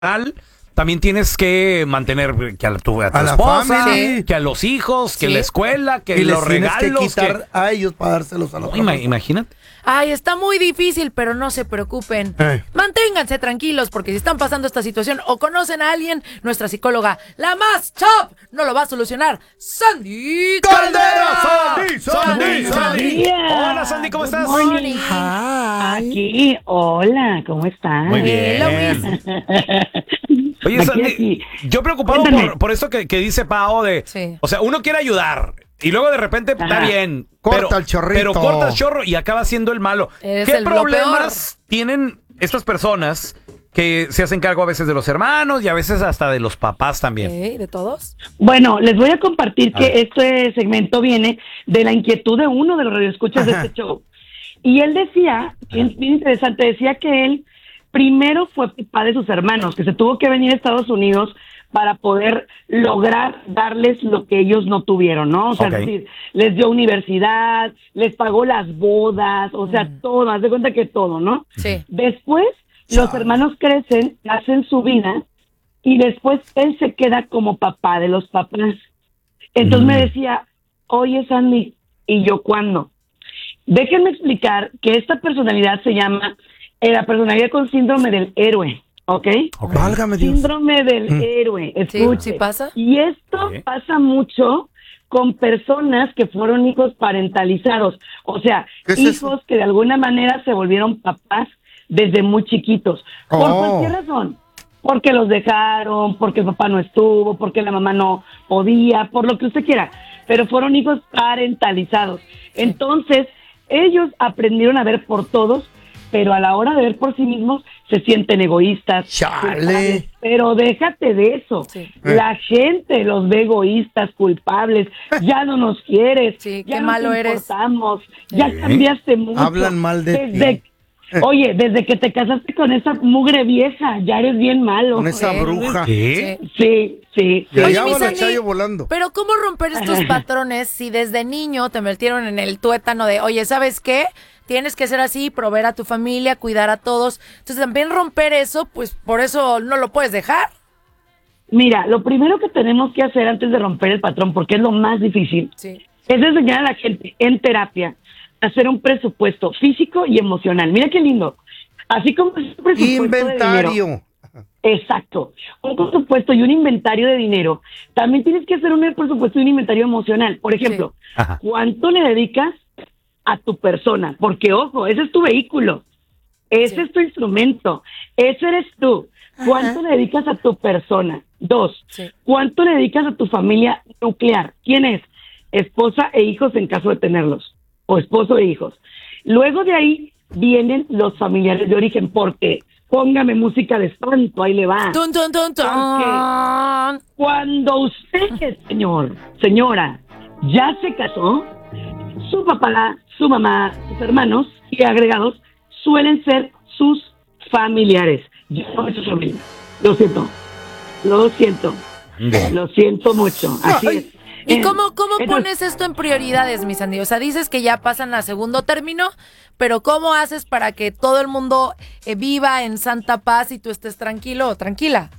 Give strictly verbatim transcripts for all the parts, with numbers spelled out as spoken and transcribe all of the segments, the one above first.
también tienes que mantener que a tu, a tu A la esposa, family. que a los hijos, que Sí. la escuela, que Y les los tienes regalos. que quitar que- a ellos para dárselos a la No, otra ima- persona. imagínate. Ay, está muy difícil, pero no se preocupen. Eh. Manténganse tranquilos porque si están pasando esta situación o conocen a alguien, nuestra psicóloga, la más top, no lo va a solucionar. Sandy ¡Caldera! Sandy, Sandy, Sandy. Hola, Sandy, ¿cómo estás? Morning. Aquí, hola, ¿cómo estás? Muy bien. Oye, Aquí, Sandy, aquí. yo preocupado Cuéntame. por, por esto que, que dice Pao de... Sí. O sea, uno quiere ayudar y luego de repente está Ajá. bien. Corta pero, el chorrito. Pero corta el chorro y acaba siendo el malo. Es ¿Qué el- lo problemas tienen estas personas que se hacen cargo a veces de los hermanos y a veces hasta de los papás también? ¿Eh? ¿De todos? Bueno, les voy a compartir A que ver. este segmento viene de la inquietud de uno de los radioescuchas de este show. Y él decía, bien, bien interesante, decía que él primero fue papá de sus hermanos, que se tuvo que venir a Estados Unidos para poder lograr darles lo que ellos no tuvieron, ¿no? O sea, Ok. es decir, les dio universidad, les pagó las bodas, o sea, todo, haz de cuenta que todo, ¿no? Sí. Después, los hermanos crecen, hacen su vida, y después él se queda como papá de los papás. Entonces me decía, oye, Sandy, ¿y yo cuándo? Déjenme explicar que esta personalidad se llama eh, la personalidad con síndrome del héroe, ¿ok? Ok. Válgame Dios. Síndrome del Mm. héroe, Sí, escuche. sí pasa. Y esto Sí. pasa mucho con personas que fueron hijos parentalizados, o sea, ¿Qué es hijos eso? que de alguna manera se volvieron papás desde muy chiquitos. Por Oh. cualquier razón. Porque los dejaron, porque el papá no estuvo, porque la mamá no podía, por lo que usted quiera. Pero fueron hijos parentalizados. Entonces, ellos aprendieron a ver por todos, pero a la hora de ver por sí mismos se sienten egoístas. Chale. culpables. Pero déjate de eso. Sí. La gente los ve egoístas, culpables. Ya no nos quieres. Sí, ya qué no malo te eres. importamos, Ya Sí. cambiaste mucho. Hablan mal de Desde- ti. Oye, desde que te casaste con esa mugre vieja, ya eres bien malo. Con esa Sí. bruja. ¿Qué? Sí. Sí, sí. Y allá mi va la Sandy, Chayo volando. Pero ¿cómo romper estos patrones si desde niño te metieron en el tuétano de, oye, ¿sabes qué? Tienes que ser así, proveer a tu familia, cuidar a todos. Entonces también romper eso, pues por eso no lo puedes dejar. Mira, lo primero que tenemos que hacer antes de romper el patrón, porque es lo más difícil, Sí. es enseñar a la gente en terapia a hacer un presupuesto físico y emocional. Mira qué lindo. Así como es un presupuesto de dinero. Inventario. Exacto. Un presupuesto y un inventario de dinero. También tienes que hacer un presupuesto y un inventario emocional. Por ejemplo, Ajá. ¿cuánto le dedicas a tu persona? Porque, ojo, ese es tu vehículo. Ese Sí. es tu instrumento. Ese eres tú. ¿Cuánto le dedicas a tu persona? Dos, Sí. ¿cuánto le dedicas a tu familia nuclear? ¿Quién es? Esposa e hijos en caso de tenerlos. O esposo e hijos. Luego de ahí vienen los familiares de origen. Porque, póngame música de espanto, ahí le va. Tun, tun, tun, tun. Cuando usted, señor, señora, ya se casó, su papá, su mamá, sus hermanos y agregados suelen ser sus familiares. Yo no soy su familia. Lo siento. Lo siento. Lo siento mucho. Así Ay. es. ¿Y Eh, cómo, cómo entonces, pones esto en prioridades, mi Sandy? O sea, dices que ya pasan a segundo término, pero ¿cómo haces para que todo el mundo eh, viva en santa paz y tú estés tranquilo o tranquila?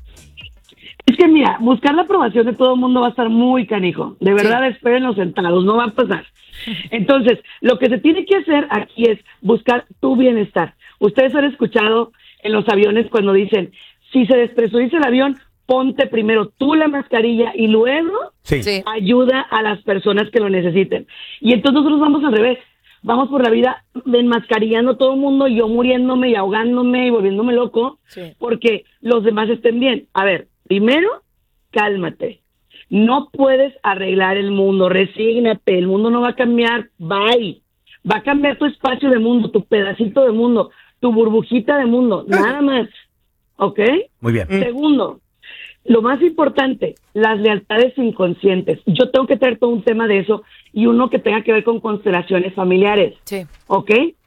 Es que mira, buscar la aprobación de todo el mundo va a estar muy canijo. De verdad, espérenlo sentados, no va a pasar. Entonces, lo que se tiene que hacer aquí es buscar tu bienestar. Ustedes han escuchado en los aviones cuando dicen, si se despresuriza el avión, ponte primero tú la mascarilla y luego Sí. Sí. ayuda a las personas que lo necesiten. Y entonces nosotros vamos al revés. Vamos por la vida enmascarillando a todo el mundo, yo muriéndome y ahogándome y volviéndome loco, Sí. porque los demás estén bien. A ver, primero, cálmate. No puedes arreglar el mundo, resígnate, el mundo no va a cambiar, bye. Va a cambiar tu espacio de mundo, tu pedacito de mundo, tu burbujita de mundo, nada más. ¿Ok? Muy bien. Segundo, lo más importante, las lealtades inconscientes. Yo tengo que traer todo un tema de eso y uno que tenga que ver con constelaciones familiares. Sí. ¿Ok?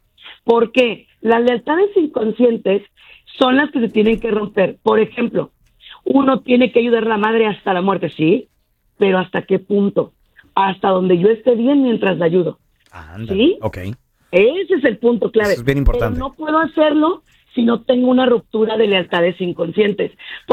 Porque las lealtades inconscientes son las que se tienen que romper. Por ejemplo, uno tiene que ayudar a la madre hasta la muerte, sí, pero ¿hasta qué punto? Hasta donde yo esté bien mientras la ayudo. Anda. ¿Sí? Ok. Ese es el punto clave. Eso es bien importante. Pero no puedo hacerlo si no tengo una ruptura de lealtades inconscientes.